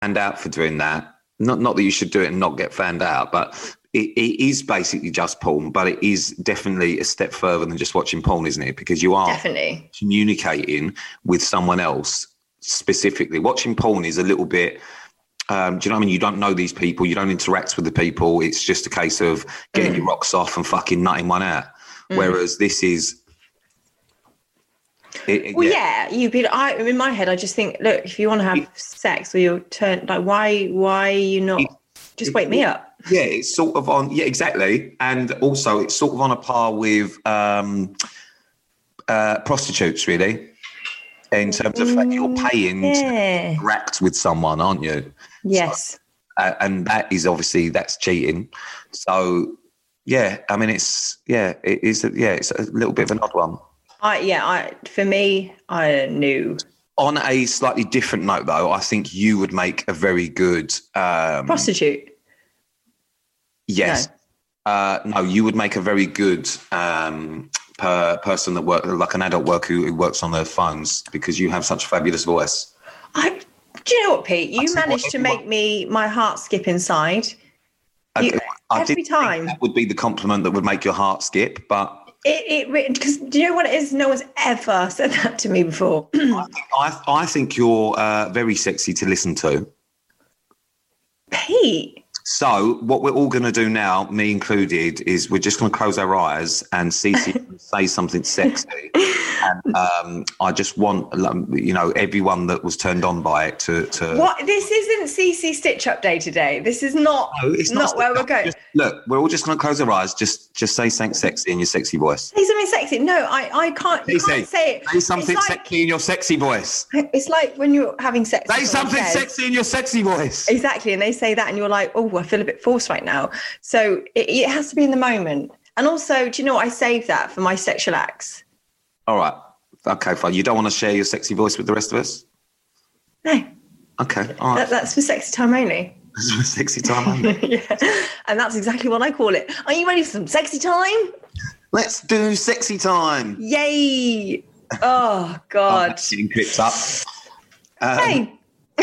found out for doing that. Not that you should do it and not get found out, but it is basically just porn, but it is definitely a step further than just watching porn, isn't it? Because you are definitely communicating with someone else specifically. Watching porn is a little bit, do you know what I mean? You don't know these people. You don't interact with the people. It's just a case of getting your rocks off and fucking nutting one out. Whereas this is... in my head, I just think, look, if you want to have sex or you're turned, like, why are you not just wake me up? Yeah, it's sort of on, yeah, exactly. And also it's sort of on a par with prostitutes, really, in terms of you're paying to interact with someone, aren't you? Yes. So, and that is obviously, that's cheating. So, yeah, I mean, it's a little bit of an odd one. For me, I knew. On a slightly different note, though, I think you would make a very good... prostitute? Yes. No, you would make a very good person that works, like an adult worker who works on their phones, because you have such a fabulous voice. Do you know what, Pete? You managed to make my heart skip inside. Every time. That would be the compliment that would make your heart skip, but... Because do you know what it is? No one's ever said that to me before. I think you're very sexy to listen to. Pete. So what we're all going to do now, me included, is we're just going to close our eyes and Cece say something sexy. And I just want, everyone that was turned on by it to... What? This isn't CC Stitch Up Day today. This is not, it's not where we're going. Look, we're all just going to close our eyes. Just say something sexy in your sexy voice. Say something sexy. No, I can't, can't say it. Say something sexy in your sexy voice. It's like when you're having sex. Say something sexy in your sexy voice. Exactly. And they say that and you're like, oh, I feel a bit forced right now. So it has to be in the moment. And also, do you know what? I saved that for my sexual acts. All right. Okay, fine. You don't want to share your sexy voice with the rest of us? No. Okay, all right. That's for sexy time only. That's for sexy time only? Yeah. And that's exactly what I call it. Are you ready for some sexy time? Let's do sexy time. Yay. Oh, God. Getting clipped up. Hey.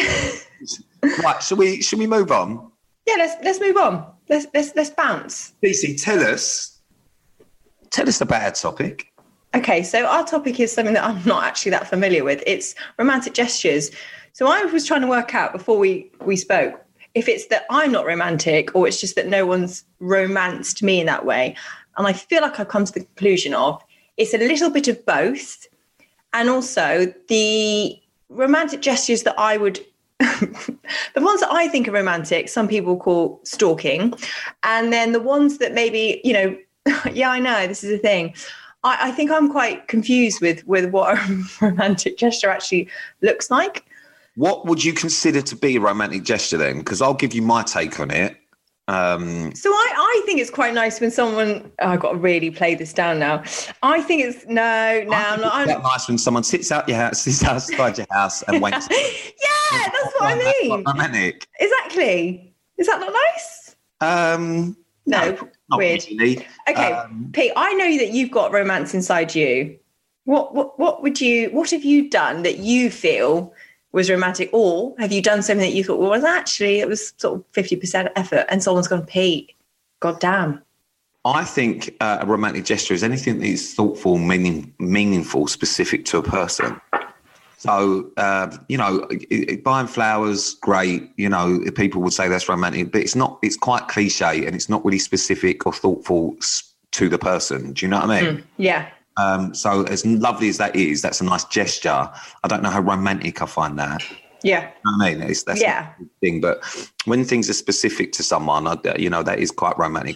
Right, should we move on? Yeah, let's move on. Let's bounce. DC, tell us about our topic. Okay, so our topic is something that I'm not actually that familiar with. It's romantic gestures. So I was trying to work out before we spoke if it's that I'm not romantic or it's just that no one's romanced me in that way. And I feel like I've come to the conclusion of it's a little bit of both. And also the romantic gestures that I would... the ones that I think are romantic, some people call stalking. And then the ones that maybe, yeah, I know, this is a thing. I think I'm quite confused with what a romantic gesture actually looks like. What would you consider to be a romantic gesture then? Because I'll give you my take on it. So I think it's quite nice when someone... Oh, I've got to really play this down now. I think it's... I'm not... It's nice when someone sits outside your house and waits. Yeah, that's what I mean. That's romantic. Exactly. Is that not nice? No, not weird. Really. Okay, Pete, I know that you've got romance inside you. What have you done that you feel was romantic, or have you done something that you thought, well, actually it was sort of 50% effort, and someone's gone, Pete, God damn. I think a romantic gesture is anything that is thoughtful, meaningful, specific to a person. So, buying flowers, great. People would say that's romantic, but it's not. It's quite cliche and it's not really specific or thoughtful to the person. Do you know what I mean? Yeah. So as lovely as that is, that's a nice gesture. I don't know how romantic I find that. Yeah. You know what I mean? That's a thing. But when things are specific to someone, that is quite romantic.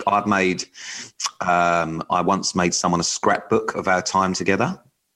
I once made someone a scrapbook of our time together.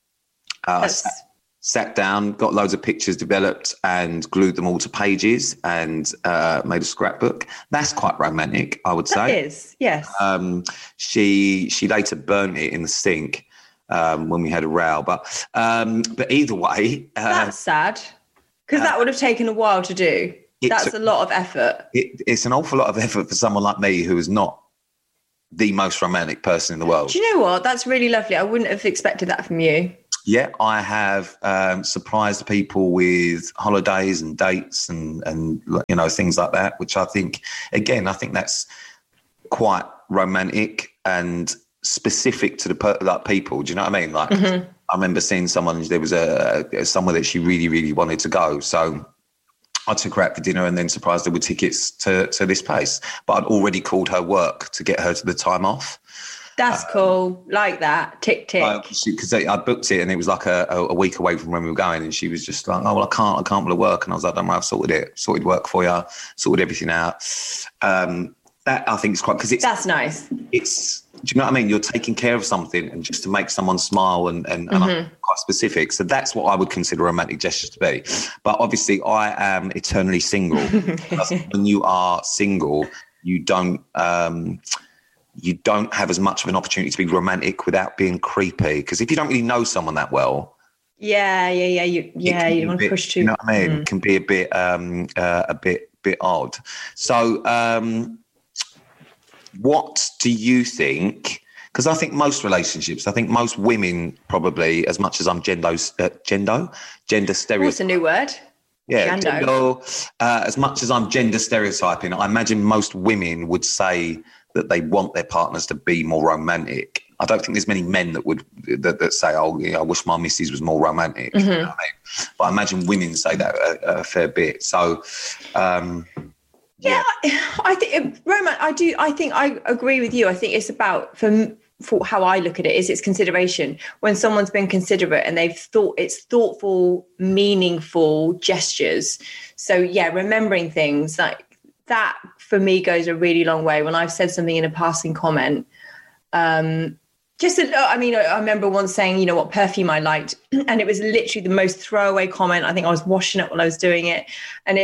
Sat down, got loads of pictures developed and glued them all to pages and made a scrapbook. That's quite romantic, I would say. It is, yes. She later burnt it in the sink when we had a row. But either way... That's sad, because that would have taken a while to do. That's a lot of effort. It's an awful lot of effort for someone like me who is not the most romantic person in the world. Do you know what? That's really lovely. I wouldn't have expected that from you. Yeah, I have surprised people with holidays and dates and things like that, which I think that's quite romantic and specific to the people. Do you know what I mean? Like, I remember seeing someone. There was somewhere that she really, really wanted to go, so I took her out for dinner and then surprised her with tickets to this place. But I'd already called her work to get her to the time off. That's cool. Like that. Tick, tick. Because I booked it and it was like a week away from when we were going, and she was just like, "Oh, well, I can't will it work?" And I was like, "Don't worry, I've sorted work for you, sorted everything out." That I think is quite, because that's nice. It's, do you know what I mean? You're taking care of something, and just to make someone smile and I'm quite specific. So that's what I would consider romantic gestures to be. But obviously, I am eternally single. When you are single, you don't have as much of an opportunity to be romantic without being creepy. Because if you don't really know someone that well, you don't want to push too. You know what I mean? It can be a bit odd. So, what do you think? Because I think most relationships, I think most women probably, as much as I'm gender stereotyping. What's a new word? Yeah, gender, as much as I'm gender stereotyping, I imagine most women would say that they want their partners to be more romantic. I don't think there's many men that say, "Oh, I wish my missus was more romantic." You know what I mean? But I imagine women say that a fair bit. So, yeah, I think I think I agree with you. I think it's about, for how I look at it, is it's consideration. When someone's been considerate and it's thoughtful, meaningful gestures. So yeah, remembering things like that for me goes a really long way. When I've said something in a passing comment, I remember once saying, you know, what perfume I liked, and it was literally the most throwaway comment. I think I was washing up while I was doing it, and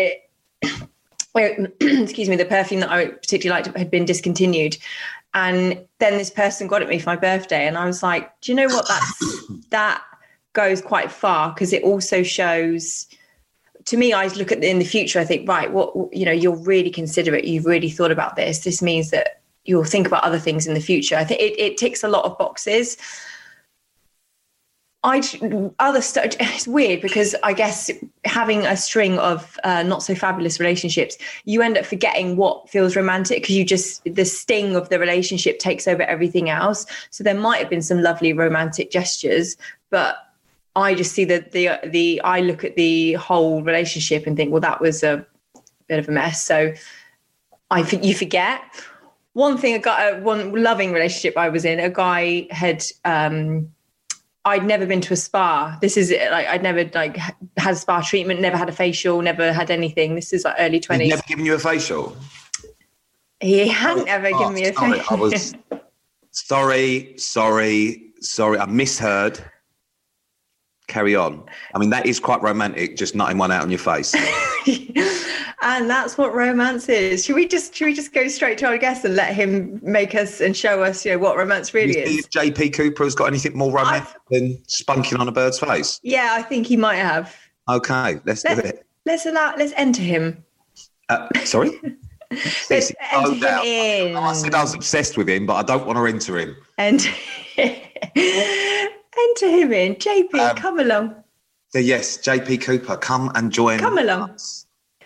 excuse me, the perfume that I particularly liked had been discontinued. And then this person got at me for my birthday, and I was like, do you know what? That goes quite far, because it also shows, to me, I look at in the future, I think, right, you're really considerate. You've really thought about this. This means that you'll think about other things in the future. I think it ticks a lot of boxes. It's weird, because I guess having a string of not so fabulous relationships, you end up forgetting what feels romantic, because the sting of the relationship takes over everything else. So there might have been some lovely romantic gestures, but I just see that I look at the whole relationship and think, well, that was a bit of a mess. So you forget. One thing, one loving relationship I was in, a guy had. I'd never been to a spa. This is like, I'd never had a spa treatment, never had a facial, never had anything. This is like early 20s. He'd never given you a facial? He hadn't ever given me a facial. Sorry. I misheard. Carry on. I mean, that is quite romantic, just nutting one out on your face. And that's what romance is. Should we just go straight to our guest and let him make us and show us, what romance really is? If JP Cooper has got anything more romantic than spunking on a bird's face? Yeah, I think he might have. Okay, let's do it. Let's enter him. Sorry? Let's enter him in. I said I was obsessed with him, but I don't want to enter him. Enter him in. JP, come along. Yes, JP Cooper, come and join. Come along. Us.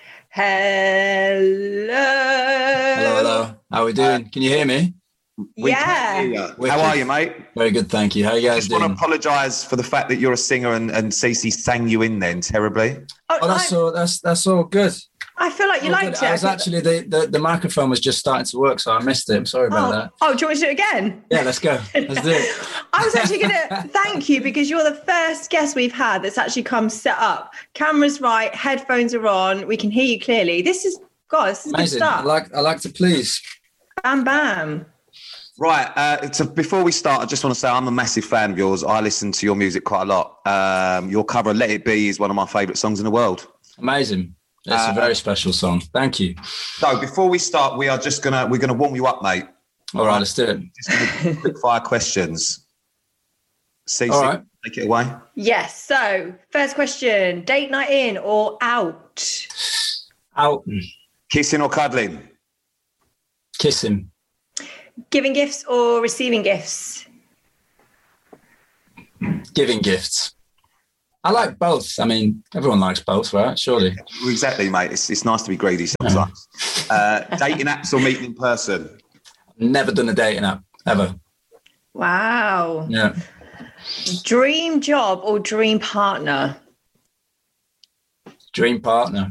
Hello. How are we doing? Can you hear me? Yeah. How are you, mate? Very good, thank you. How are you guys doing? I just want to apologise for the fact that you're a singer and Cece sang you in then terribly. That's all good. I feel like you liked it. I was actually the microphone was just starting to work, so I missed it. I'm sorry about that. Oh, do you want me to do it again? Yeah, let's go. Let's do it. I was actually going to thank you, because you're the first guest we've had that's actually come set up. Camera's right, headphones are on, we can hear you clearly. This is amazing. Good stuff. I like to please. Bam, bam. Right. So before we start, I just want to say I'm a massive fan of yours. I listen to your music quite a lot. Your cover of Let It Be is one of my favourite songs in the world. Amazing. It's a very special song. Thank you. So before we start, we're gonna warm you up, mate. All right, let's do it. Just gonna do quick fire questions. Cece, all right. Take it away. Yes. So first question: date night in or out? Out. Kissing or cuddling? Kissing. Giving gifts or receiving gifts? giving gifts. I like both. I mean, everyone likes both, right? Surely. Exactly, mate. It's nice to be greedy sometimes. Dating apps or meeting in person? Never done a dating app, ever. Wow. Yeah. Dream job or dream partner? Dream partner.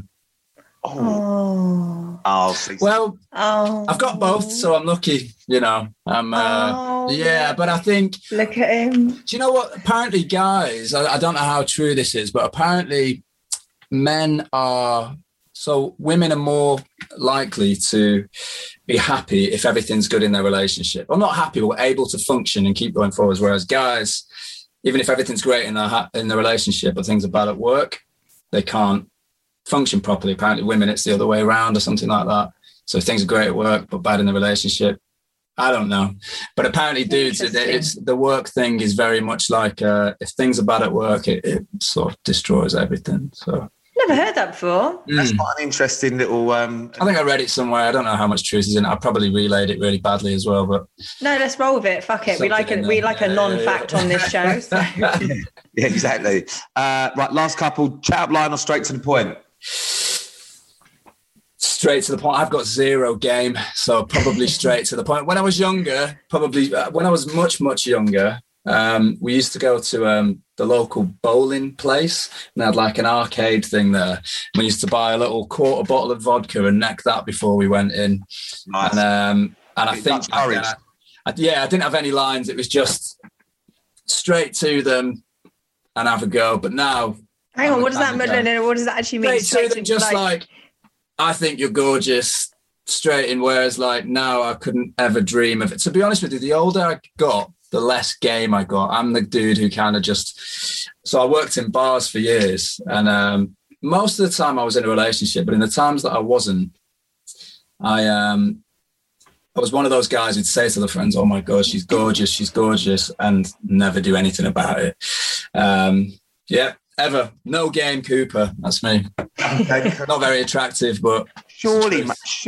Oh. I've got both, so I'm lucky, you know. But I think, look at him. Do you know what? Apparently, guys, I don't know how true this is, but apparently women are more likely to be happy if everything's good in their relationship. Well, not happy, but able to function and keep going forwards. Whereas guys, even if everything's great in their relationship, but things are bad at work, they can't function properly. Apparently women, it's the other way around or something like that. So if things are great at work but bad in the relationship, I don't know. But apparently dudes, it's the work thing is very much like if things are bad at work, it sort of destroys everything. So never heard that before. That's quite an interesting little I think I read it somewhere. I don't know how much truth is in it. I probably relayed it really badly as well, but no, let's roll with it. Fuck it. We like a non-fact on this show. So. Yeah, exactly. Right, last couple, chat up line or straight to the point? Straight to the point. I've got zero game, so probably straight to the point. When I was younger, when I was much, much younger, we used to go to the local bowling place, and they had like an arcade thing there. We used to buy a little quarter bottle of vodka and neck that before we went in. Nice. And I think I didn't have any lines. It was just straight to them and have a go. But now, hang on, what does that mean? What does that actually mean? Straight to them, just like I think you're gorgeous, straight in. Whereas like now, I couldn't ever dream of it. To be honest with you, the older I got, the less game I got. I'm the dude who kind of so I worked in bars for years, and most of the time I was in a relationship, but in the times that I wasn't, I was one of those guys who'd say to the friends, "Oh my God, she's gorgeous," and never do anything about it. Ever. No game, Cooper. That's me. Not very attractive, but surely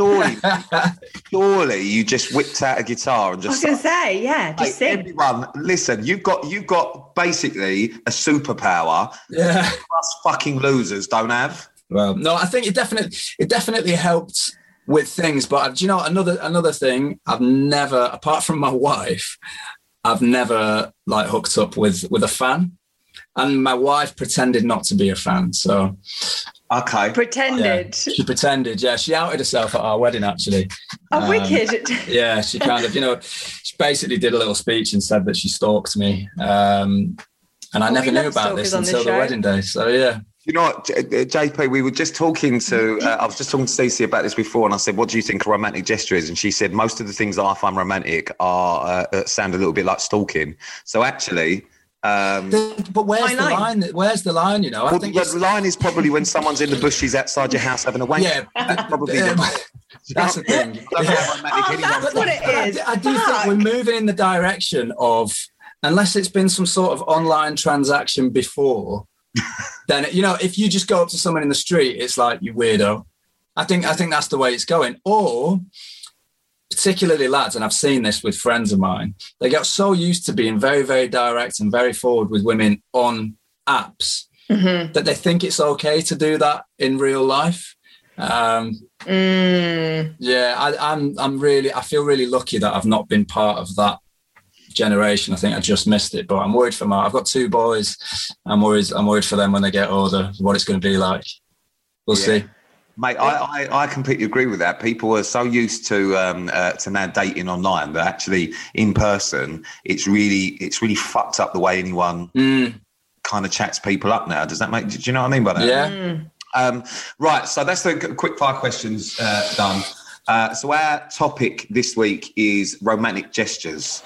you just whipped out a guitar and just. I was going to say, yeah, just sing. Everyone, listen. You've got basically a superpower. Yeah, us fucking losers don't have. Well, no, I think it definitely helped with things. But do you know another thing? I've never, apart from my wife, I've never like hooked up with a fan. And my wife pretended not to be a fan, so... Okay. Pretended? Yeah, she pretended, yeah. She outed herself at our wedding, actually. Oh, wicked. Yeah, she kind of, she basically did a little speech and said that she stalked me. And I never knew about this until the wedding day, so yeah. You know what, JP, we were just talking to, I was just talking to Stacey about this before, and I said, what do you think a romantic gesture is? And she said, most of the things that I find romantic sound a little bit like stalking. So actually... but where's the line? Where's the line? You know, I think the line is probably when someone's in the bushes outside your house having a wank. Yeah, that's probably that's the thing. That's what it is. I do think we're moving in the direction of, unless it's been some sort of online transaction before, then if you just go up to someone in the street, it's like, you weirdo. I think that's the way it's going. Or particularly lads, and I've seen this with friends of mine, they get so used to being very, very direct and very forward with women on apps that they think it's okay to do that in real life. I feel really lucky that I've not been part of that generation. I think I just missed it, but I'm worried for I've got 2 boys. I'm worried for them when they get older, what it's going to be like. We'll see. Mate, I completely agree with that. People are so used to now dating online that actually in person, it's really fucked up the way anyone kind of chats people up now. Does that do you know what I mean by that? Yeah. Right. So that's the quick fire questions done. So our topic this week is romantic gestures.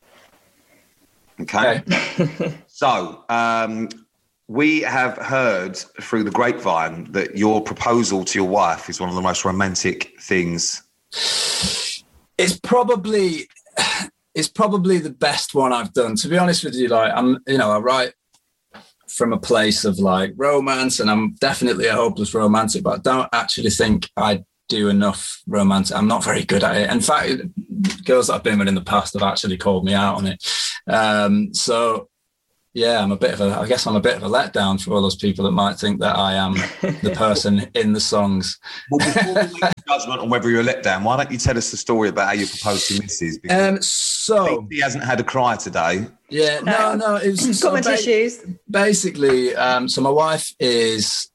Okay. So, we have heard through the grapevine that your proposal to your wife is one of the most romantic things. It's probably the best one I've done. To be honest with you, like I write from a place of like romance, and I'm definitely a hopeless romantic, but I don't actually think I do enough romantic. I'm not very good at it. In fact, girls that I've been with in the past have actually called me out on it. So yeah, I guess I'm a bit of a letdown for all those people that might think that I am the person in the songs. Well, before we make a judgment on whether you're a letdown, why don't you tell us the story about how you proposed to Mrs. Because so he hasn't had a cry today. Yeah, no, it was got my tissues. Basically, so my wife is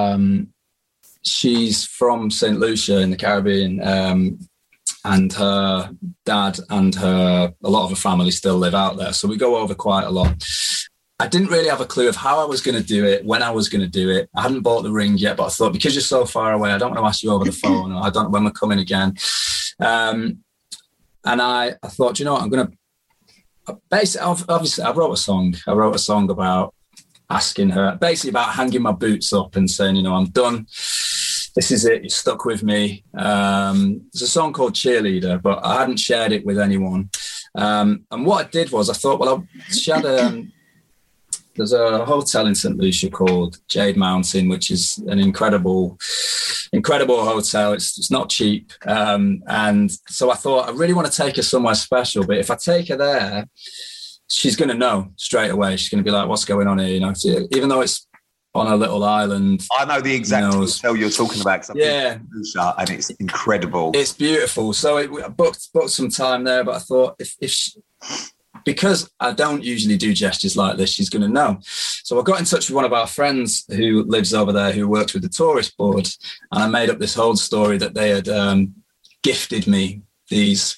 she's from St. Lucia in the Caribbean, and her dad and a lot of her family still live out there, so we go over quite a lot. I didn't really have a clue of how I was going to do it, when I was going to do it. I hadn't bought the ring yet, but I thought, because you're so far away, I don't want to ask you over the phone, or I don't know when we're coming again. And I thought, you know what, I'm going to, basically, obviously, I wrote a song about asking her, basically about hanging my boots up and saying, you know, I'm done. This is it. You're stuck with me. There's a song called Cheerleader, but I hadn't shared it with anyone. And what I did was I thought, well, she had there's a hotel in St. Lucia called Jade Mountain, which is an incredible hotel. It's not cheap. And so I thought, I really want to take her somewhere special, but if I take her there, she's going to know straight away. She's going to be like, what's going on here? You know, even though it's on a little island. I know the exact hotel you're talking about. Yeah. And it's incredible. It's beautiful. So I booked some time there, but I thought because I don't usually do gestures like this, she's going to know. So I got in touch with one of our friends who lives over there, who works with the tourist board, and I made up this whole story that they had gifted me this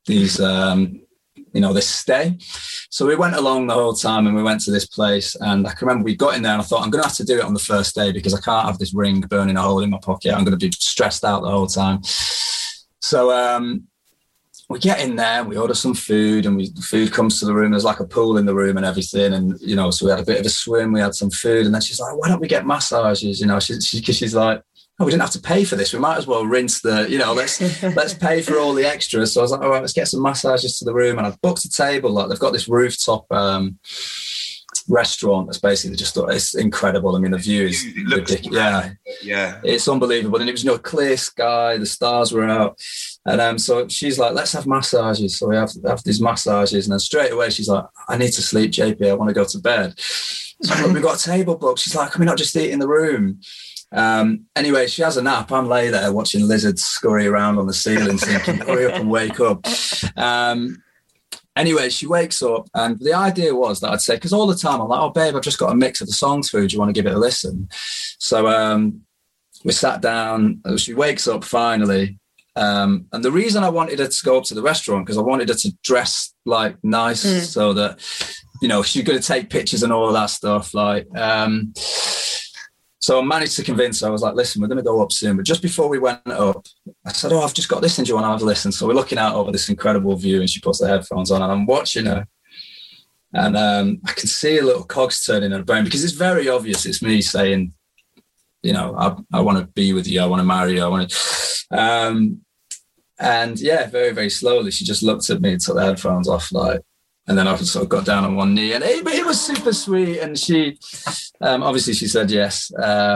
stay. So we went along the whole time, and we went to this place, and I can remember we got in there and I thought, I'm going to have to do it on the first day because I can't have this ring burning a hole in my pocket. I'm going to be stressed out the whole time. So we get in there, we order some food, and the food comes to the room. There's like a pool in the room and everything. And, you know, so we had a bit of a swim, we had some food, and then she's like, why don't we get massages? You know, she's like, oh, we didn't have to pay for this. We might as well rinse let's pay for all the extras. So I was like, all right, let's get some massages to the room. And I've booked a table. Like, they've got this rooftop restaurant that's basically it's incredible. I mean, the view is ridiculous. Yeah, it's unbelievable. And it was, you know, clear sky, the stars were out. And so she's like, let's have massages. So we have these massages. And then straight away, she's like, I need to sleep, JP. I want to go to bed. So we've got a table booked. She's like, can we not just eat in the room? Anyway, she has a nap. I'm lay there watching lizards scurry around on the ceiling, thinking, hurry up and wake up. Anyway, she wakes up, and the idea was that I'd say, because all the time I'm like, oh, babe, I've just got a mix of the songs for you. Do you want to give it a listen? So we sat down. She wakes up finally. And the reason I wanted her to go up to the restaurant, because I wanted her to dress like nice so that, you know, she's going to take pictures and all of that stuff. Like, so I managed to convince her. I was like, listen, we're going to go up soon. But just before we went up, I said, oh, I've just got this, and do you want to have a listen? So we're looking out over this incredible view, and she puts the headphones on, and I'm watching her. And I can see a little cogs turning in her brain, because it's very obvious it's me saying, you know, I want to be with you. I want to marry you. I want to. And yeah, very, very slowly, she just looked at me and took the headphones off, like, and then I sort of got down on one knee, and it was super sweet. And she, obviously, she said yes.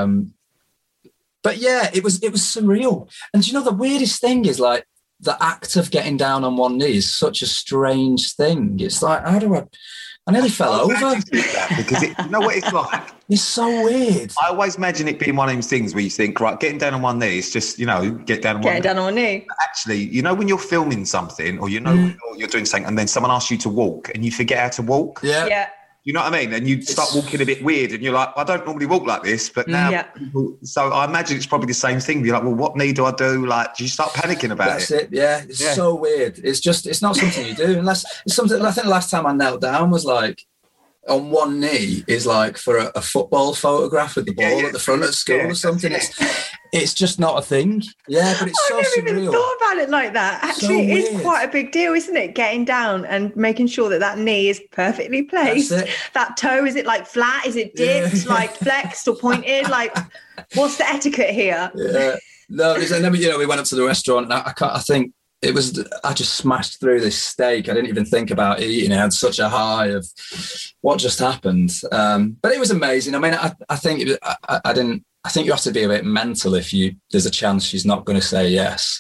But yeah, it was surreal. And you know, the weirdest thing is, like, the act of getting down on one knee is such a strange thing. It's like, I nearly fell over. Because you know what it's like? It's so weird. I always imagine it being one of those things where you think, right, getting down on one knee is just, you know, get down on one knee. Getting down on one knee. But actually, you know, when you're filming something, or you know you're doing something, and then someone asks you to walk and you forget how to walk. Yeah. You know what I mean? And you start walking a bit weird, and you're like, I don't normally walk like this, but now, so I imagine it's probably the same thing. You're like, well, what knee do I do? Like, do you start panicking about That's it? Yeah, it's so weird. It's not something you do unless it's something. I think the last time I knelt down was like on one knee is like for a football photograph with the ball at the front at school or something. It's just not a thing. Yeah, but it's so surreal. I've never even thought about it like that. Actually, it is quite a big deal, isn't it? Getting down and making sure that knee is perfectly placed. That toe, is it like flat? Is it dipped, like flexed or pointed? Like, what's the etiquette here? Yeah. No, and then, you know, we went up to the restaurant, and I think it was, I just smashed through this steak. I didn't even think about eating. I had such a high of what just happened. But it was amazing. I mean, I think I think you have to be a bit mental if there's a chance she's not going to say yes.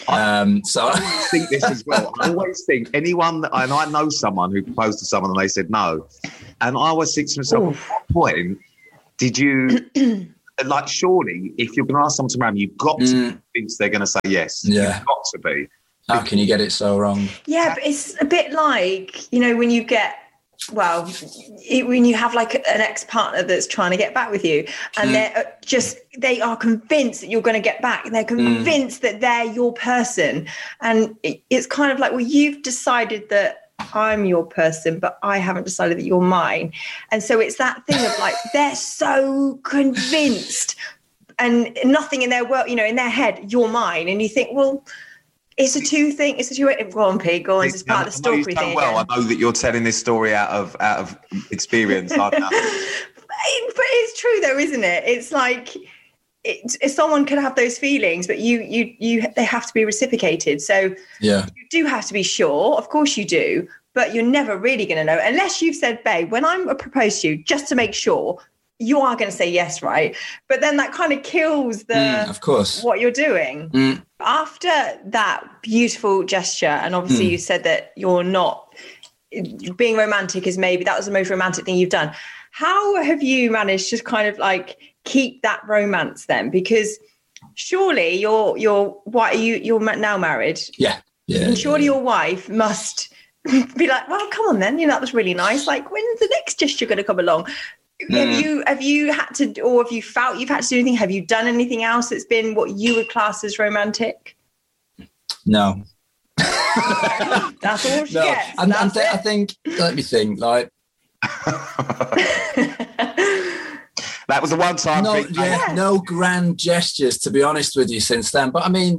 So I think this as well. I always think anyone, and I know someone who proposed to someone and they said no. And I always think to myself, at what point did you, like, surely if you're going to ask someone to marry you, you've got to be convinced they're going to say yes. Yeah. You've got to be. How can you get it so wrong? Yeah, but it's a bit like, when you get, when you have like an ex-partner that's trying to get back with you and they are convinced that you're going to get back and they're convinced that they're your person. And it's kind of like, well, you've decided that I'm your person, but I haven't decided that you're mine. And so it's that thing of like, they're so convinced and nothing in their world, in their head, you're mine. And you think, well, it's a two-way. Go on, Pete. Go on. It's part of the story thing. Well, I know that you're telling this story out of experience. Aren't you? But it's true, though, isn't it? It's like if someone can have those feelings, but they have to be reciprocated. So you do have to be sure. Of course, you do. But you're never really going to know unless you've said, "Babe, when I'm proposed to you, just to make sure." You are going to say yes, right? But then that kind of kills of course, what you're doing. After that beautiful gesture, and obviously you said that you're not being romantic that was the most romantic thing you've done. How have you managed to kind of like keep that romance then? Because surely you're now married. Yeah. And surely your wife must be like, well, come on then, that was really nice. Like, when's the next gesture going to come along? Have you had to, or have you felt you've had to do anything? Have you done anything else that's been what you would class as romantic? No. That's all she gets. I think, let me think, like... That was the one time. No grand gestures, to be honest with you, since then. But I mean,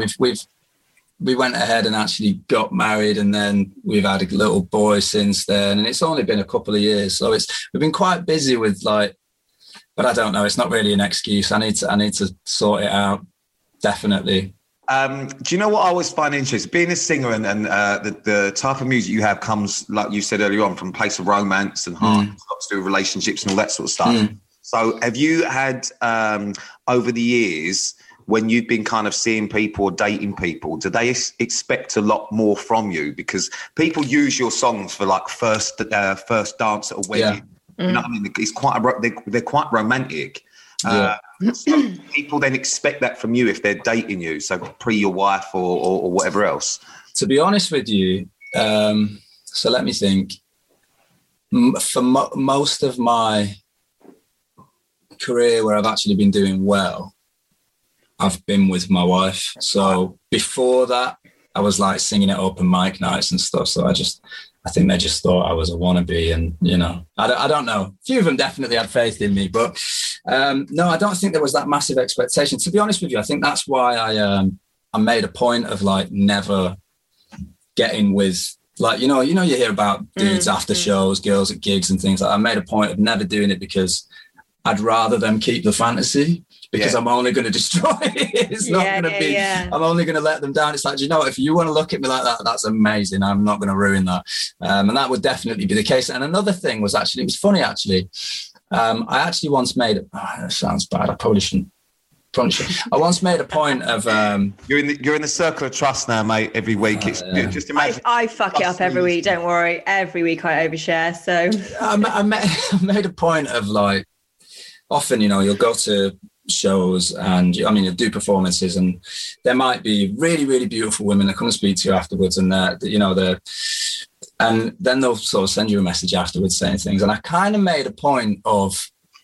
we went ahead and actually got married, and then we've had a little boy since then, and it's only been a couple of years, so we've been quite busy with but I don't know, it's not really an excuse. I need to sort it out, definitely. Do you know what I always find interesting? Being a singer and the type of music you have comes, like you said earlier on, from a place of romance and heart, it's got to do with relationships and all that sort of stuff. So have you had over the years, when you've been kind of seeing people or dating people, do they expect a lot more from you? Because people use your songs for like first dance at a wedding. Yeah. You know what I mean? It's they're quite romantic. So people then expect that from you if they're dating you. So pre your wife or whatever else. To be honest with you, so let me think. For most of my career where I've actually been doing well, I've been with my wife. So before that, I was like singing at open mic nights and stuff. So I think they just thought I was a wannabe, and I don't know. A few of them definitely had faith in me, but no, I don't think there was that massive expectation. To be honest with you, I think that's why I made a point of like never getting with like you hear about dudes after shows, girls at gigs and things like that. I made a point of never doing it because I'd rather them keep the fantasy. Because I'm only going to destroy it. It's not going to be, I'm only going to let them down. It's like, if you want to look at me like that, that's amazing. I'm not going to ruin that. And that would definitely be the case. And another thing was it was funny actually. I actually once made, that sounds bad. I probably shouldn't. I once made a point of... You're in the circle of trust now, mate, every week. Just imagine. I fuck it up every week, don't worry. Every week I overshare, so... I made a point of like, often, you'll go to shows and you'll do performances and there might be really, really beautiful women that come and speak to you afterwards and and then they'll sort of send you a message afterwards saying things. And I kind of made a point of,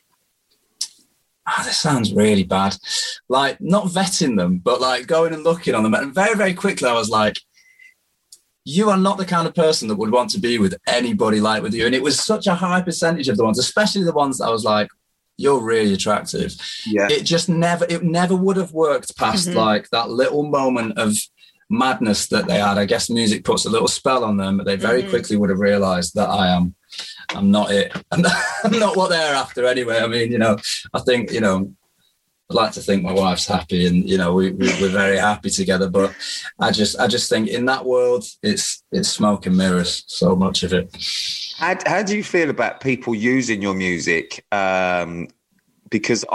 this sounds really bad, like not vetting them, but like going and looking on them. And very, very quickly I was like, you are not the kind of person that would want to be with anybody like with you. And it was such a high percentage of the ones, especially the ones that I was like, you're really attractive. Yeah. It never would have worked past like that little moment of madness that they had. I guess music puts a little spell on them, but they very quickly would have realized that I'm not it. I'm not what they're after anyway. I mean, I think, I'd like to think my wife's happy and, we're very happy together. But I just think in that world, it's smoke and mirrors, so much of it. How do you feel about people using your music? because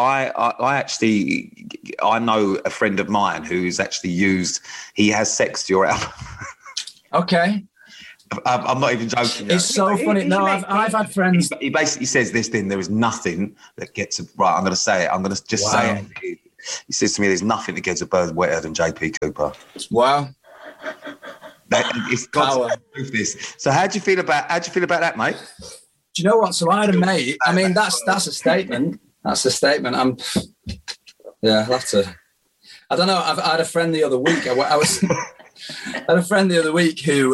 I know a friend of mine who's actually he has sexed your album. Okay. I'm not even joking. It's so funny. No, I've had friends. He basically says this thing, there is nothing that gets, right, I'm going to say it. I'm going to just say it. He says to me, there's nothing that gets a bird wetter than JP Cooper. Wow. It's got to prove this. So how do you feel about that, mate? Do you know what? So I had a mate. I mean, that's a statement. That's a statement. I'll have to. I don't know. I had a friend the other week. I had a friend the other week who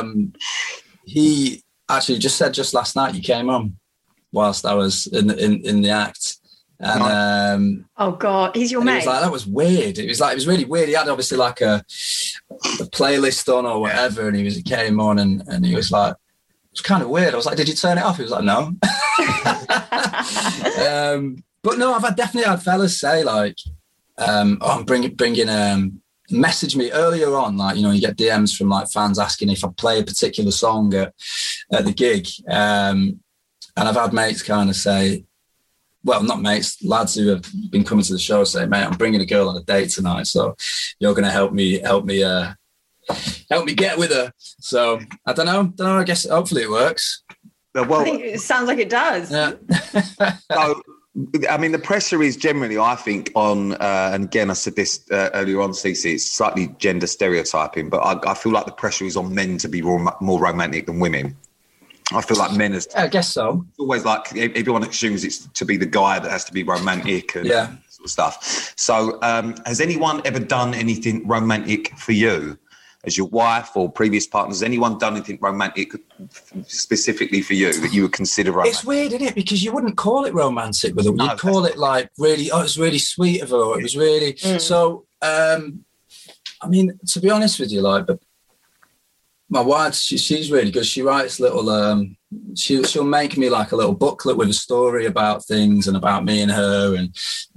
he actually just said just last night you came on whilst I was in the act. And oh God, he's your mate. He was like, that was weird. It was really weird. He had obviously like a playlist on or whatever, and he came on and he was like, it's kind of weird. I was like, did you turn it off? He was like, no. But no, I've definitely had fellas say like, I'm bringing message me earlier on, like, you know, you get DMs from like fans asking if I play a particular song at the gig. And I've had mates kind of say, well, not mates, lads who have been coming to the show say, mate, I'm bringing a girl on a date tonight, so you're going to help me get with her. So I don't know. I guess hopefully it works. Well, I think it sounds like it does. Yeah. So, I mean, the pressure is generally, I think, on, and again, I said this earlier on, CC, it's slightly gender stereotyping, but I feel like the pressure is on men to be more romantic than women. I feel like men I guess so. It's always like everyone assumes it's to be the guy that has to be romantic and sort of stuff. So has anyone ever done anything romantic for you as your wife or previous partners? Has anyone done anything romantic specifically for you that you would consider romantic? It's weird, isn't it? Because you wouldn't call it romantic with them. You'd call it like really, it was really sweet of her. Or it was really... So, I mean, to be honest with you, like, but my wife, she's really good. She writes little, she'll make me like a little booklet with a story about things and about me and her. And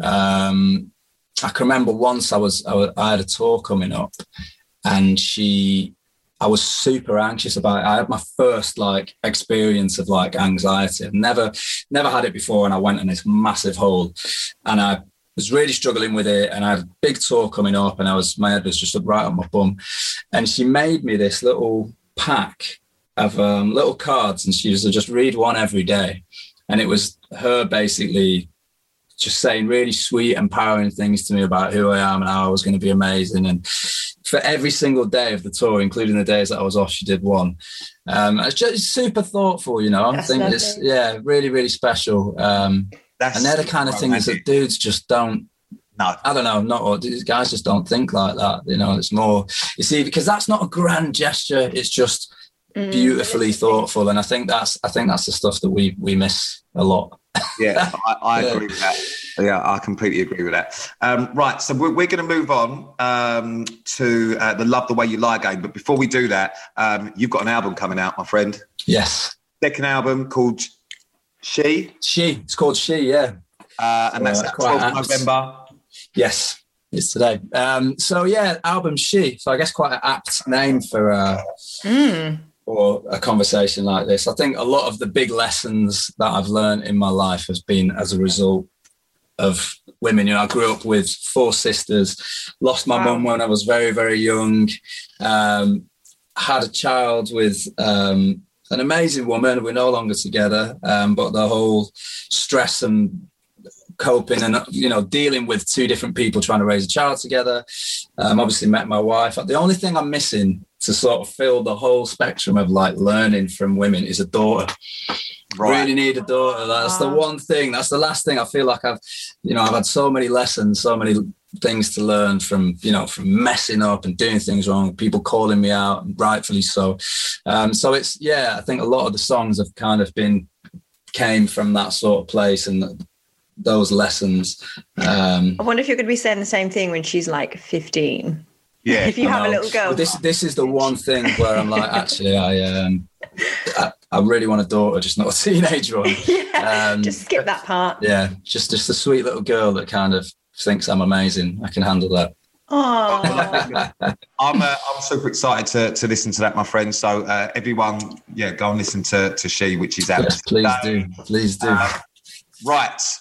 I can remember once I had a tour coming up and I was super anxious about it. I had my first like experience of like anxiety. I've never had it before. And I went in this massive hole and I was really struggling with it, and I had a big tour coming up, and my head was just right on my bum. And she made me this little pack of little cards, and she used to just read one every day. And it was her basically just saying really sweet, empowering things to me about who I am and how I was going to be amazing. And for every single day of the tour, including the days that I was off, she did one. It's just super thoughtful, you know. That's I think lovely. it's really, really special. And they're the kind of things that dudes just don't. No, I don't know. Not all these guys just don't think like that. You know, it's more. You see, because that's not a grand gesture. It's just beautifully thoughtful, and I think that's the stuff that we miss a lot. Yeah, I agree with that. Yeah, I completely agree with that. Right, so we're going to move on to the Love the Way You Lie game. But before we do that, you've got an album coming out, my friend. Yes. Second album called She. It's called She, yeah. And that's 12th November. Yes, it's today. So yeah, album She. So I guess quite an apt name for a conversation like this. I think a lot of the big lessons that I've learned in my life has been as a result of women. You know, I grew up with 4 sisters, lost my mum when I was very, very young, had a child with an amazing woman. We're no longer together, but the whole stress and coping and, you know, dealing with 2 different people trying to raise a child together. Obviously met my wife. The only thing I'm missing to sort of fill the whole spectrum of like learning from women is a daughter. Right. Really need a daughter. That's the one thing. That's the last thing. I feel like I've had so many lessons, so many things to learn from messing up and doing things wrong, people calling me out, and rightfully so. So it's, I think a lot of the songs have kind of came from that sort of place and those lessons. I wonder if you're going to be saying the same thing when she's like 15. Yeah, if you have a little girl. Well, this is the one thing where I'm like, actually, I really want a daughter, just not a teenage one. Just skip that part. Yeah, just a sweet little girl that kind of thinks I'm amazing. I can handle that. Oh, I'm super excited to listen to that, my friend. So everyone, go and listen to She, which is out. Yes, please do. Right.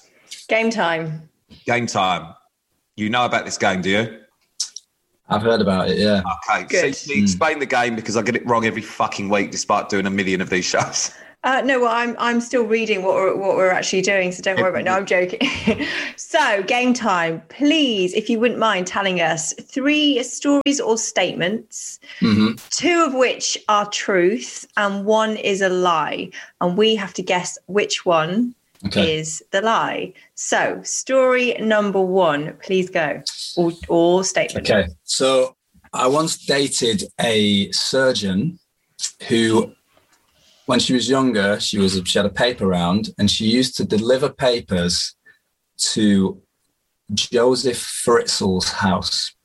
Game time. Game time. You know about this game, do you? I've heard about it, yeah. Okay, Good. so explain the game, because I get it wrong every fucking week despite doing a million of these shows. No, well, I'm still reading what we're actually doing, so don't worry about it. No, I'm joking. So, game time. Please, if you wouldn't mind telling us 3 stories or statements, 2 of which are truth and 1 is a lie. And we have to guess which one is the lie. So, story number 1, please go. Or statement. Okay, so I once dated a surgeon who, when she was younger, she had a paper round, and she used to deliver papers to Joseph Fritzl's house.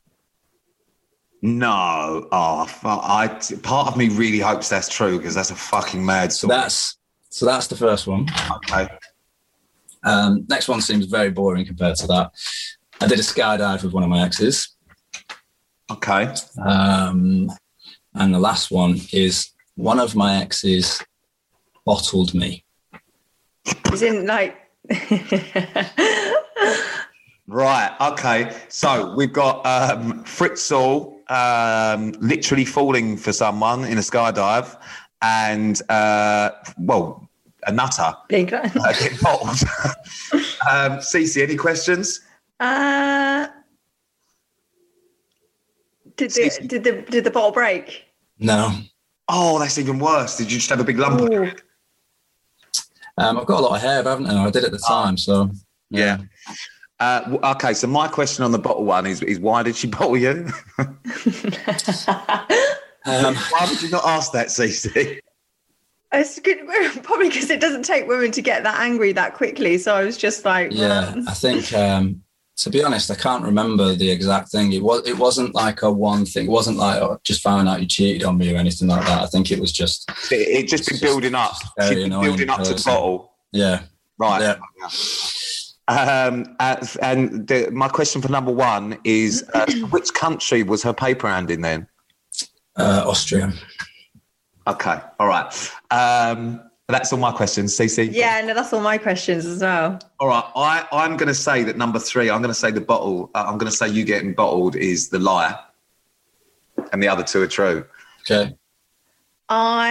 No. Part of me really hopes that's true, because that's a fucking mad story. So that's the first one. Okay. Next one seems very boring compared to that. I did a skydive with one of my exes. Okay. And the last one is one of my exes bottled me. As in, like... Right. Okay. So we've got Fritzl literally falling for someone in a skydive, and a nutter getting bottled. Cece, any questions? Did the bottle break? No. Oh, that's even worse. Did you just have a big lump on your head? I've got a lot of hair, haven't I? I did at the time, so yeah. Okay, so my question on the bottle one is why did she bottle you? Why would you not ask that, Cece? It's good, probably because it doesn't take women to get that angry that quickly. So I was just like, yeah. I think, to be honest, I can't remember the exact thing. It wasn't like a one thing. It wasn't like just found out you cheated on me or anything like that. I think it was just it just been building up. She'd been building up to the bottle. Yeah. Right. Yeah. My question for number 1 is which country was her paper round in then? Austria. Okay, all right. That's all my questions, Cece. Yeah, no, that's all my questions as well. All right, I'm going to say that number 3, I'm going to say the bottle, I'm going to say you getting bottled is the lie, and the other 2 are true. Okay. I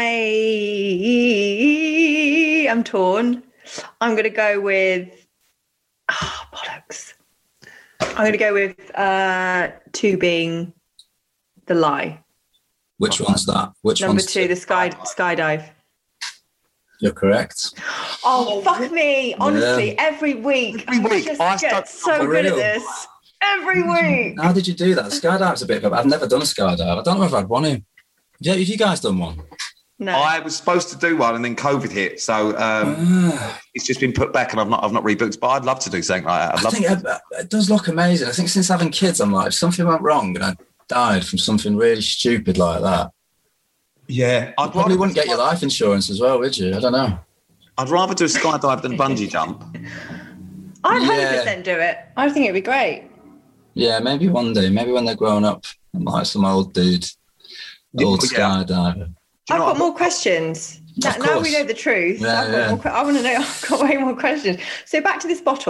am torn. I'm going to go with... Oh, bollocks. I'm going to go with 2 being the lie. Which one's that? Number 2, the skydive. You're correct. Oh, fuck me. Honestly, every week. I just get so good at this. Every week. How did you do that? Skydive's a bit of... I've never done a skydive. I don't know if I'd want to. Yeah, have you guys done one? No. I was supposed to do one, and then COVID hit, so it's just been put back, and I've not rebooked. But I'd love to do something like that. I think it does look amazing. I think since having kids, I'm like, if something went wrong and I died from something really stupid like that, yeah, you probably wouldn't get your life insurance as well, would you? I don't know. I'd rather do a skydive than bungee jump. I'd 100% do it. I think it'd be great. Yeah, maybe one day. Maybe when they're grown up, I'm like some old dude, skydiver. I've got more questions. Now we know the truth. I want to know. I've got way more questions. So back to this bottle.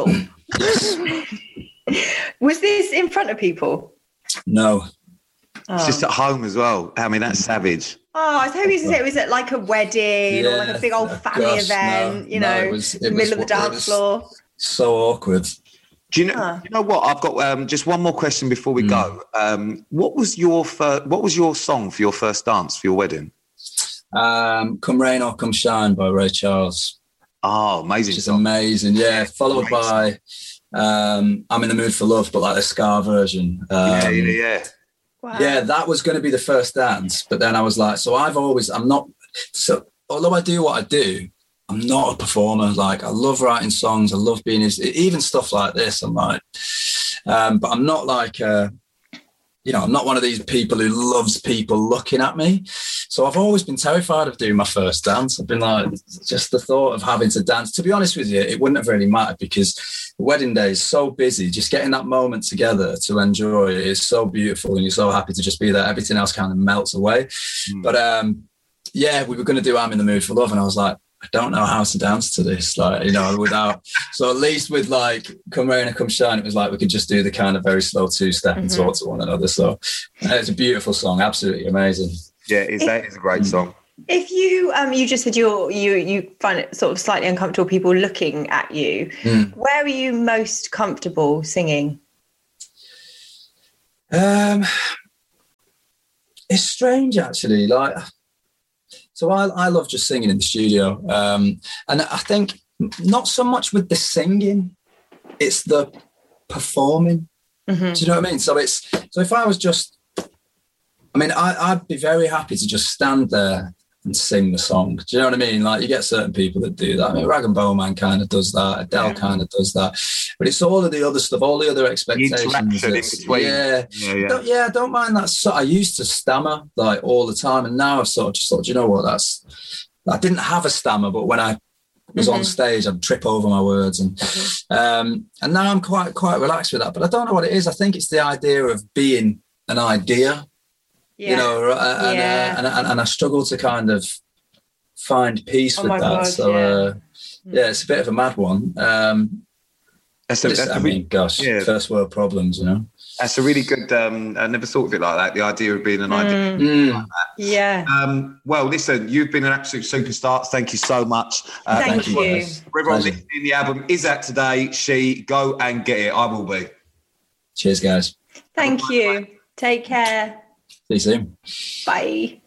Was this in front of people? No. Oh. It's just at home as well. I mean, that's savage. Oh, I was hoping to say it was at like a wedding or like a big old family event, in the middle of the dance floor. So awkward. Do you know? You know what? I've got just one more question before we go. What was your song for your first dance for your wedding? Come Rain or Come Shine by Ray Charles. Oh, amazing! Which is amazing. Yeah, followed by I'm in the Mood for Love, but like the ska version. Yeah. Wow. Yeah, that was going to be the first dance, but then I was like, although I do what I do, I'm not a performer. Like, I love writing songs, I love being even stuff like this. I'm like, but I'm not like I'm not one of these people who loves people looking at me. So I've always been terrified of doing my first dance. I've been like, just the thought of having to dance. To be honest with you, it wouldn't have really mattered because the wedding day is so busy. Just getting that moment together to enjoy it is so beautiful, and you're so happy to just be there. Everything else kind of melts away. But we were going to do I'm in the Mood for Love, and I was like, I don't know how to dance to this, like, you know, without. So at least with like Come Rain or Come Shine, it was like we could just do the kind of very slow two-step and talk to one another. So it's a beautiful song, absolutely amazing. Yeah, that is a great song. If you you just said you find it sort of slightly uncomfortable people looking at you, where are you most comfortable singing? It's strange, actually. Like, so I love just singing in the studio, and I think not so much with the singing, it's the performing. Do you know what I mean? So if I was just, I mean, I'd be very happy to just stand there and sing the song. Do you know what I mean? Like, you get certain people that do that. I mean, Rag and Bowman kind of does that. Adele kind of does that. But it's all of the other stuff, all the other expectations. The interaction in between. I don't mind that. So I used to stammer like all the time, and now I've sort of just thought, do you know what? I didn't have a stammer, but when I was on stage, I'd trip over my words, and now I'm quite relaxed with that. But I don't know what it is. I think it's the idea of being an idea. You know, and I struggle to kind of find peace with that. God, so, it's a bit of a mad one. First world problems, you know. That's a really good, I never thought of it like that, the idea of being an idea. Like that. Yeah. Well, listen, you've been an absolute superstar. Thank you so much. Thank you. For everyone listening, the album is out today. Go and get it. I will be. Cheers, guys. Thank you. Take care. See you soon. Bye.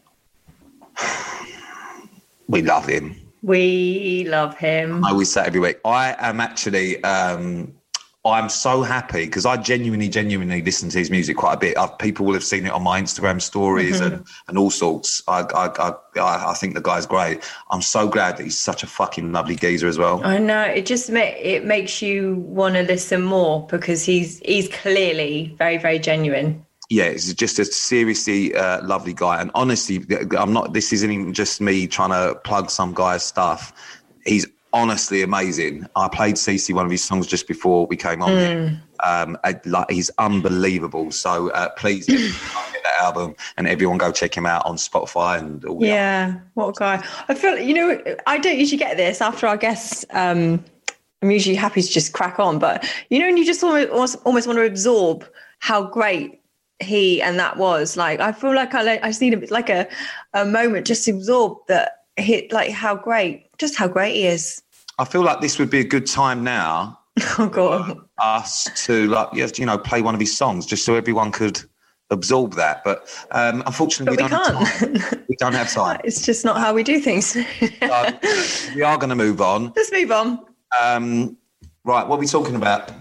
We love him. We love him. I always say every week. I am actually, I'm so happy because I genuinely listen to his music quite a bit. People will have seen it on my Instagram stories and all sorts. I think the guy's great. I'm so glad that he's such a fucking lovely geezer as well. I know. It just it makes you want to listen more because he's clearly very, very genuine. Yeah, he's just a seriously lovely guy. And honestly, this isn't even just me trying to plug some guy's stuff. He's honestly amazing. I played CeCe one of his songs just before we came on here. He's unbelievable. So please get that album and everyone go check him out on Spotify and all that. Yeah, what a guy. I feel, you know, I don't usually get this after our guests. I'm usually happy to just crack on. But, you know, and you just almost want to absorb how great he and that was. Like, I feel like I just need like a moment just to absorb that how great he is. I feel like this would be a good time now for us to play one of his songs just so everyone could absorb that. But unfortunately, we don't have time. We don't have time. It's just not how we do things. So we are going to move on. Let's move on. Right, what are we talking about?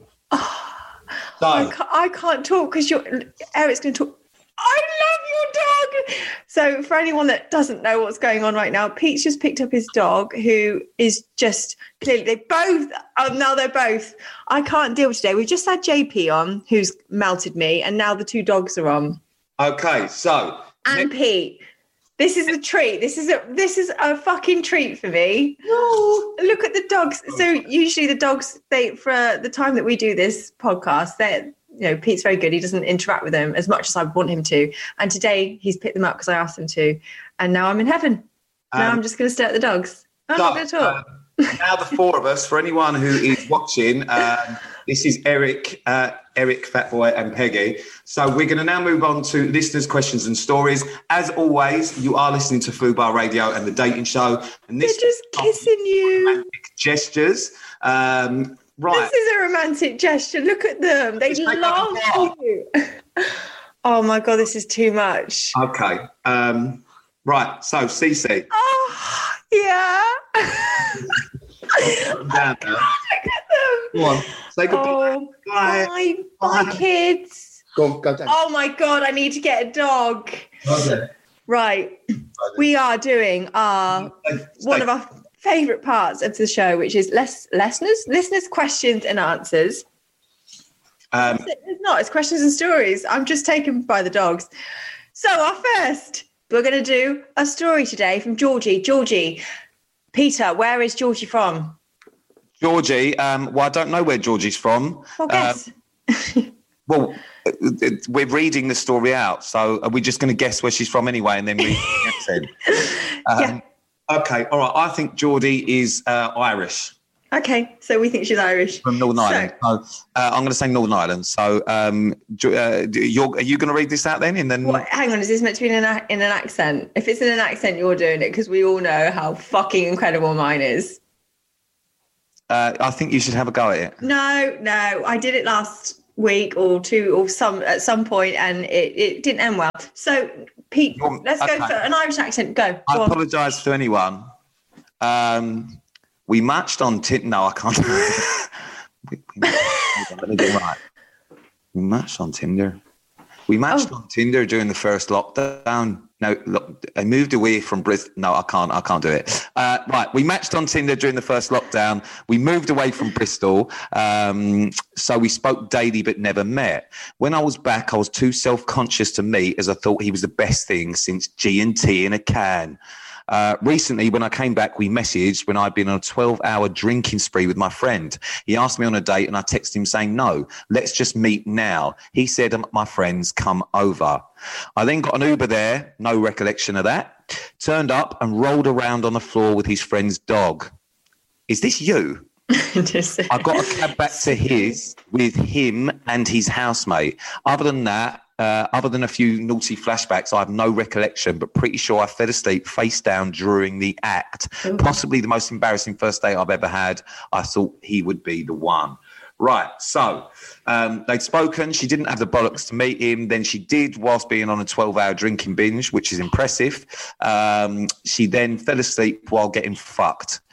So, I can't talk because Eric's going to talk. I love your dog. So for anyone that doesn't know what's going on right now, Pete's just picked up his dog, who is just clearly, they're both. I can't deal today. We've just had JP on, who's melted me, and now the two dogs are on. Okay, so Pete. This is a treat. This is a fucking treat for me. Oh, look at the dogs. So usually the dogs, for the time that we do this podcast, Pete's very good. He doesn't interact with them as much as I want him to. And today he's picked them up because I asked him to. And now I'm in heaven. Now I'm just going to stare at the dogs. I'm not going to talk. Now the four of us, for anyone who is watching, this is Eric, Fatboy and Peggy. So we're going to now move on to listeners' questions and stories. As always, you are listening to Fubar Radio and The Dating Show. And this They're just kissing you. Romantic gestures. Right. This is a romantic gesture. Look at them. They love you. Oh, my God, this is too much. Okay. Right. So, CeCe. Oh, yeah. Down now. Look at them. Go on. Say goodbye. Oh, bye, kids. Go down. Oh, my God, I need to get a dog. Okay. Right. We are doing one of our favourite parts of the show, which is listeners' questions and answers. It's not. It's questions and stories. I'm just taken by the dogs. So we're going to do a story today from Georgie. Georgie, Peter, where is Georgie from? Georgie, I don't know where Georgie's from. Well, guess. Well, we're reading the story out, so are we just going to guess where she's from anyway and then read the accent? Yeah. Okay, all right. I think Geordie is Irish. Okay, so we think she's Irish. From Northern Ireland. So, I'm going to say Northern Ireland. So are you going to read this out then? And then what, hang on, is this meant to be in an accent? If it's in an accent, you're doing it because we all know how fucking incredible mine is. I think you should have a go at it. No, I did it last week at some point, and it didn't end well. So, Pete, let's go for an Irish accent. Go I apologise to anyone. We matched on Tinder. No, I can't. Let me get it right. We matched on Tinder. We matched on Tinder during the first lockdown. No, look, I moved away from Bristol. No, I can't do it. Right, we matched on Tinder during the first lockdown. We moved away from Bristol, so we spoke daily but never met. When I was back, I was too self-conscious to meet, as I thought he was the best thing since G&T in a can. Recently, when I came back, we messaged when I'd been on a 12-hour drinking spree with my friend. He asked me on a date and I texted him saying, no, let's just meet now. He said, my friends, come over. I then got an Uber there, no recollection of that, turned up and rolled around on the floor with his friend's dog. Is this you? I got a cab back to his with him and his housemate. Other than that, other than a few naughty flashbacks, I have no recollection, but pretty sure I fell asleep face down during the act. Ooh. Possibly the most embarrassing first date I've ever had. I thought he would be the one. Right, so they'd spoken. She didn't have the bollocks to meet him. Then she did whilst being on a 12-hour drinking binge, which is impressive. She then fell asleep while getting fucked.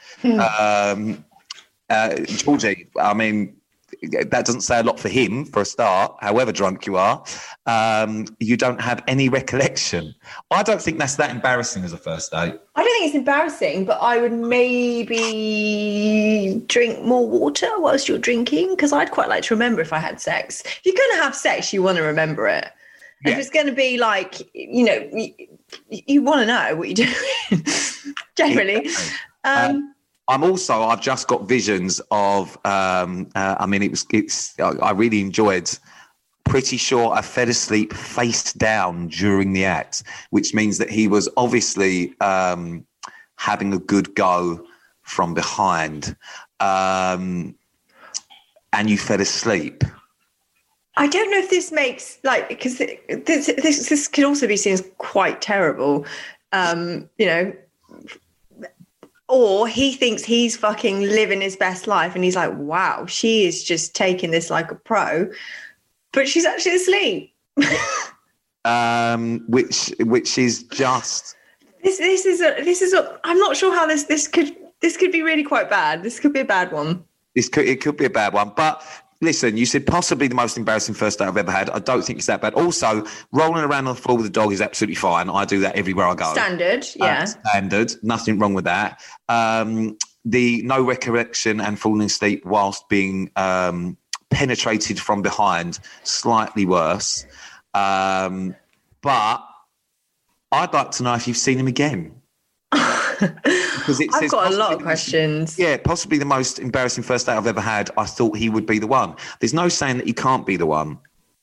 Georgie, I mean, that doesn't say a lot for him, for a start, however drunk you are. You don't have any recollection. I don't think that's that embarrassing as a first date. I don't think it's embarrassing, but I would maybe drink more water whilst you're drinking, because I'd quite like to remember if I had sex. If you're going to have sex, you want to remember it. Yeah. If it's going to be like, you want to know what you're doing, generally. I've just got visions of, I really enjoyed, pretty sure I fell asleep face down during the act, which means that he was obviously having a good go from behind, and you fell asleep. I don't know if this makes, because this could also be seen as quite terrible, or he thinks he's fucking living his best life and he's like, wow, she is just taking this like a pro, but she's actually asleep. Which is just... This is I'm not sure how this could be really quite bad. This could be a bad one. It could be a bad one, but... Listen, you said possibly the most embarrassing first date I've ever had. I don't think it's that bad. Also, rolling around on the floor with a dog is absolutely fine. I do that everywhere I go. Standard, yeah. Standard. Nothing wrong with that. The no recollection and falling asleep whilst being penetrated from behind, slightly worse. But I'd like to know if you've seen him again. Because I've got a lot of questions. Yeah, possibly the most embarrassing first date I've ever had. I thought he would be the one. There's no saying that he can't be the one.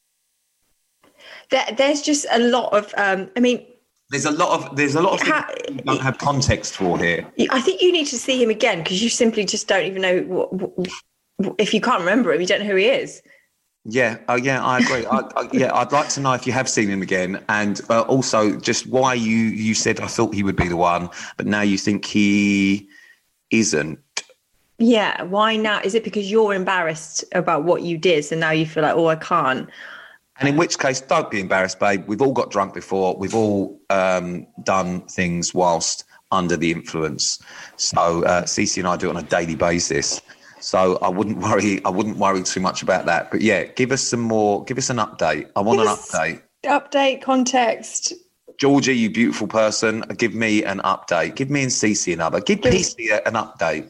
There's just a lot of. There's a lot of things you don't have context for here. I think you need to see him again because you simply just don't even know if you can't remember him. You don't know who he is. Yeah, I agree. I'd like to know if you have seen him again, and also just why you said I thought he would be the one, but now you think he isn't. Yeah, why now? Is it because you're embarrassed about what you did, so now you feel like, oh, I can't? And in which case, don't be embarrassed, babe. We've all got drunk before. We've all done things whilst under the influence. So Cece and I do it on a daily basis. So I wouldn't worry too much about that. But yeah, give us an update. I want an update. Update, context. Georgie, you beautiful person. Give me an update. Give me and Cece another. Give PC an update.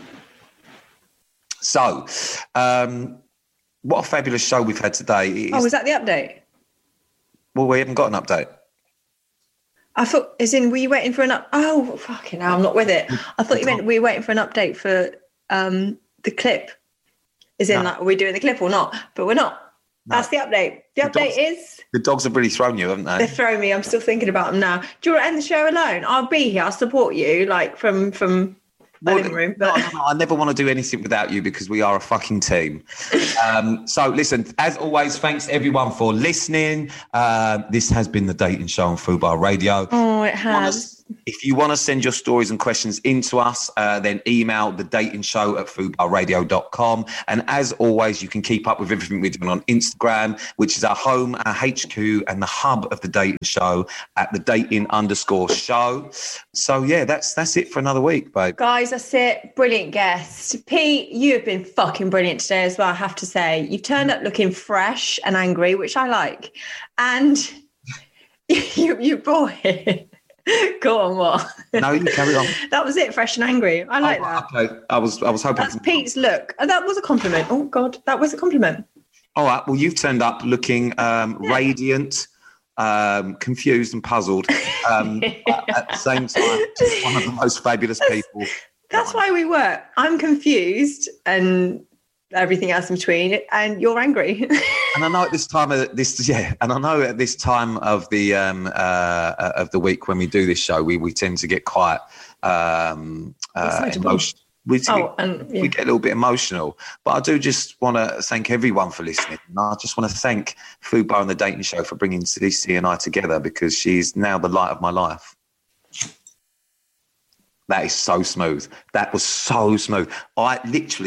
So, what a fabulous show we've had today. Is that the update? Well, we haven't got an update. I thought, as in, were you waiting for oh, fucking hell, I'm not with it. I thought you meant we were waiting for an update for... the clip is in, like, are we doing the clip or not? But we're not. That's the update. The update is... The dogs have really thrown you, haven't they? They've thrown me. I'm still thinking about them now. Do you want to end the show alone? I'll be here. I'll support you, like, from the living room. But... No, I never want to do anything without you because we are a fucking team. So, listen, as always, thanks, everyone, for listening. This has been The Dating Show on Fubar Radio. Oh, it has. If you want to send your stories and questions into us, then email thedatingshow@fubarradio.com. And as always, you can keep up with everything we're doing on Instagram, which is our home, our HQ, and the hub of The Dating Show at @thedating_show. So, yeah, that's it for another week, babe. Guys, that's it. Brilliant guest. Pete, you have been fucking brilliant today as well, I have to say. You've turned up looking fresh and angry, which I like. And you brought it. Go on, what? No, you carry on. That was it, fresh and angry. I like that. Okay, I was hoping. That's Pete's look. That was a compliment. Oh God, that was a compliment. All right. Well, you've turned up looking radiant, confused, and puzzled at the same time. Just one of the most fabulous people. That's why we work. I'm confused and everything else in between, and you're angry. And I know at this time of the week when we do this show, we tend to get quite emotional. We get a little bit emotional. But I do just want to thank everyone for listening. And I just want to thank Fubar and The Dating Show for bringing Stacey and I together, because she's now the light of my life. That is so smooth. That was so smooth. Wow.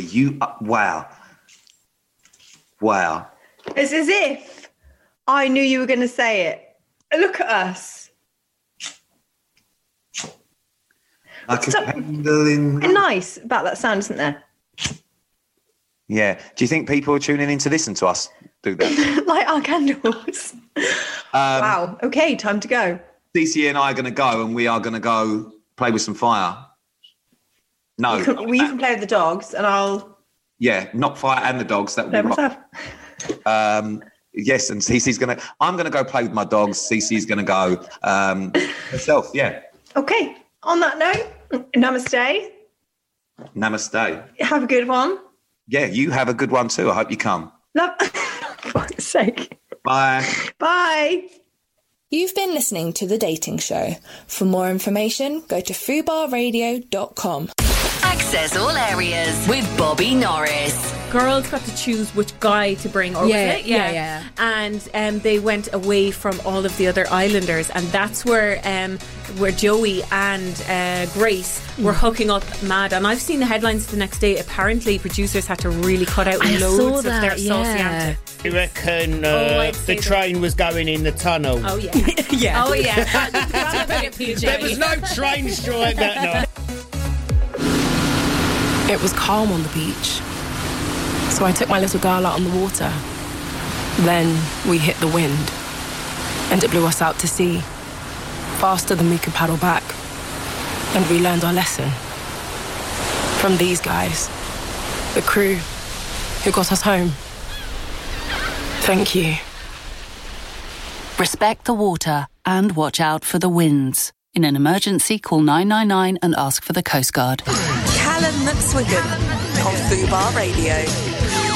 It's as if I knew you were going to say it. Look at us. Like a candle in... Nice about that sound, isn't there? Yeah. Do you think people are tuning in to listen to us do that? Light our candles. Wow. Okay, time to go. Stacey and I are going to go, and we are going to go play with some fire. No. You can play with the dogs, and I'll... Yeah, not fire and the dogs. That would be myself. Yes, and Cece's going to... I'm going to go play with my dogs. Cece's going to go herself, yeah. Okay. On that note, namaste. Namaste. Have a good one. Yeah, you have a good one too. I hope you come. Love. For fuck's sake. Bye. Bye. You've been listening to The Dating Show. For more information, go to fubarradio.com. Access all areas with Bobby Norris. Girls got to choose which guy to bring, or was it? Yeah. And they went away from all of the other islanders, and that's where Joey and Grace were hooking up mad. And I've seen the headlines the next day. Apparently, producers had to really cut out loads of their saucy antics. I reckon the train was going in the tunnel. Oh yeah, Yeah. Oh yeah. There was no train strike that night. It was calm on the beach, so I took my little girl out on the water. Then we hit the wind, and it blew us out to sea, faster than we could paddle back. And we learned our lesson from these guys, the crew who got us home. Thank you. Respect the water and watch out for the winds. In an emergency, call 999 and ask for the Coast Guard. Callum McSwiggan on Fubar Radio.